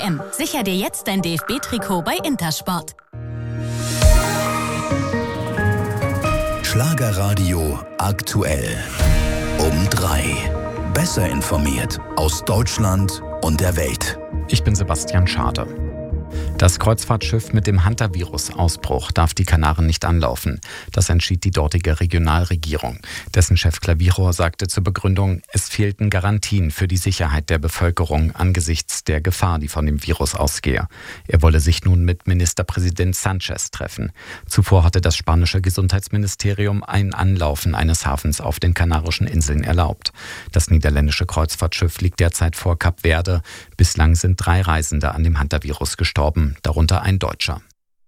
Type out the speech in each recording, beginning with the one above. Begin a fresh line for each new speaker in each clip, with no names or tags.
WM. Sicher dir jetzt dein DFB-Trikot bei Intersport.
Schlagerradio aktuell. Um 3. Besser informiert aus Deutschland und der Welt.
Ich bin Sebastian Schade. Das Kreuzfahrtschiff mit dem Hantavirus-Ausbruch darf die Kanaren nicht anlaufen. Das entschied die dortige Regionalregierung. Dessen Chef Clavijo sagte zur Begründung, es fehlten Garantien für die Sicherheit der Bevölkerung angesichts der Gefahr, die von dem Virus ausgehe. Er wolle sich nun mit Ministerpräsident Sanchez treffen. Zuvor hatte das spanische Gesundheitsministerium ein Anlaufen eines Hafens auf den Kanarischen Inseln erlaubt. Das niederländische Kreuzfahrtschiff liegt derzeit vor Kap Verde. Bislang sind 3 Reisende an dem Hantavirus gestorben, darunter ein Deutscher.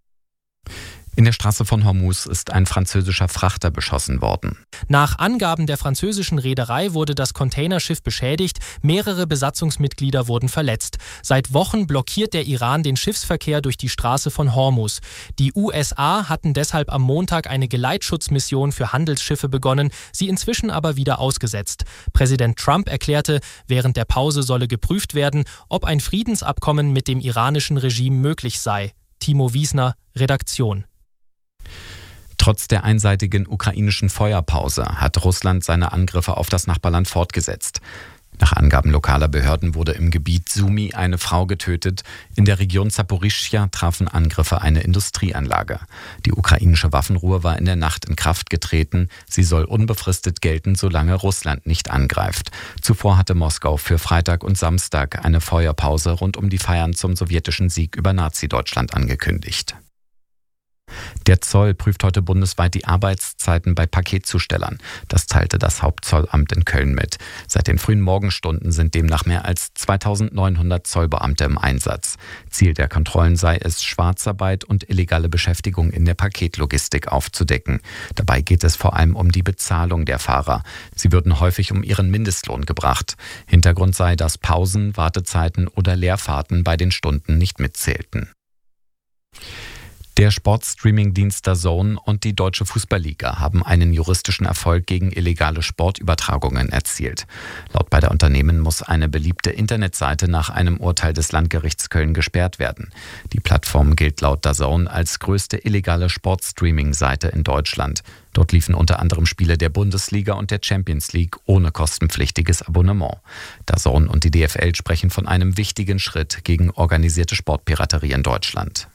In der Straße von Hormuz ist ein französischer Frachter beschossen worden.
Nach Angaben der französischen Reederei wurde das Containerschiff beschädigt, mehrere Besatzungsmitglieder wurden verletzt. Seit Wochen blockiert der Iran den Schiffsverkehr durch die Straße von Hormuz. Die USA hatten deshalb am Montag eine Geleitschutzmission für Handelsschiffe begonnen, sie inzwischen aber wieder ausgesetzt. Präsident Trump erklärte, während der Pause solle geprüft werden, ob ein Friedensabkommen mit dem iranischen Regime möglich sei. Timo Wiesner, Redaktion.
Trotz der einseitigen ukrainischen Feuerpause hat Russland seine Angriffe auf das Nachbarland fortgesetzt. Nach Angaben lokaler Behörden wurde im Gebiet Sumy eine Frau getötet. In der Region Saporischschja trafen Angriffe eine Industrieanlage. Die ukrainische Waffenruhe war in der Nacht in Kraft getreten. Sie soll unbefristet gelten, solange Russland nicht angreift. Zuvor hatte Moskau für Freitag und Samstag eine Feuerpause rund um die Feiern zum sowjetischen Sieg über Nazi-Deutschland angekündigt. Der Zoll prüft heute bundesweit die Arbeitszeiten bei Paketzustellern. Das teilte das Hauptzollamt in Köln mit. Seit den frühen Morgenstunden sind demnach mehr als 2900 Zollbeamte im Einsatz. Ziel der Kontrollen sei es, Schwarzarbeit und illegale Beschäftigung in der Paketlogistik aufzudecken. Dabei geht es vor allem um die Bezahlung der Fahrer. Sie würden häufig um ihren Mindestlohn gebracht. Hintergrund sei, dass Pausen, Wartezeiten oder Leerfahrten bei den Stunden nicht mitzählten. Der Sportstreaming-Dienst DAZN und die Deutsche Fußballliga haben einen juristischen Erfolg gegen illegale Sportübertragungen erzielt. Laut beider Unternehmen muss eine beliebte Internetseite nach einem Urteil des Landgerichts Köln gesperrt werden. Die Plattform gilt laut DAZN als größte illegale Sportstreaming-Seite in Deutschland. Dort liefen unter anderem Spiele der Bundesliga und der Champions League ohne kostenpflichtiges Abonnement. DAZN und die DFL sprechen von einem wichtigen Schritt gegen organisierte Sportpiraterie in Deutschland.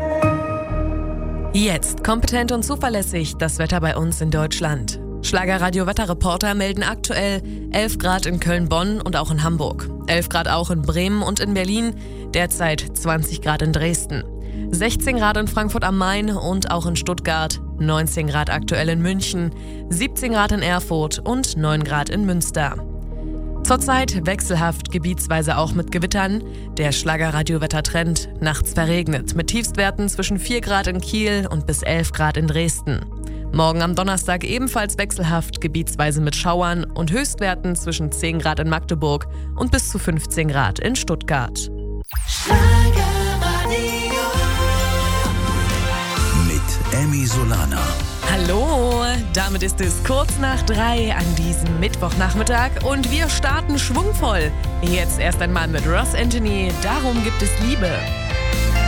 Jetzt kompetent und zuverlässig das Wetter bei uns in Deutschland. Schlagerradio-Wetterreporter melden aktuell 11 Grad in Köln-Bonn und auch in Hamburg. 11 Grad auch in Bremen und in Berlin. Derzeit 20 Grad in Dresden. 16 Grad in Frankfurt am Main und auch in Stuttgart. 19 Grad aktuell in München. 17 Grad in Erfurt und 9 Grad in Münster. Zurzeit wechselhaft, gebietsweise auch mit Gewittern. Der Schlagerradio-Wettertrend: nachts verregnet, mit Tiefstwerten zwischen 4 Grad in Kiel und bis 11 Grad in Dresden. Morgen am Donnerstag ebenfalls wechselhaft, gebietsweise mit Schauern und Höchstwerten zwischen 10 Grad in Magdeburg und bis zu 15 Grad in Stuttgart.
Schlagerradio mit Emmy Solana.
Hallo, damit ist es kurz nach 3 an diesem Mittwochnachmittag und wir starten schwungvoll. Jetzt erst einmal mit Ross Anthony, Darum gibt es Liebe.